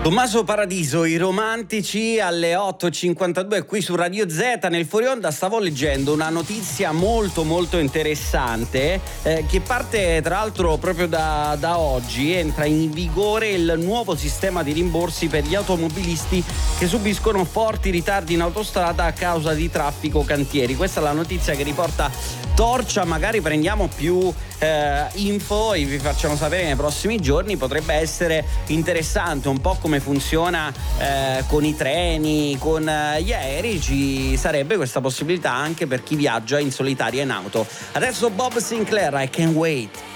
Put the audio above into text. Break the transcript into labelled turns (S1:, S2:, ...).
S1: Tommaso Paradiso, I Romantici, alle 8.52 qui su Radio Z. Nel fuori onda stavo leggendo una notizia molto molto interessante che parte tra l'altro proprio da oggi. Entra in vigore il nuovo sistema di rimborsi per gli automobilisti che subiscono forti ritardi in autostrada a causa di traffico cantieri. Questa è la notizia che riporta Torcia. Magari prendiamo più info e vi facciamo sapere nei prossimi giorni. Potrebbe essere interessante, un po' come funziona con i treni, con gli aerei. Ci sarebbe questa possibilità anche per chi viaggia in solitaria in auto. Adesso Bob Sinclair, I Can't Wait.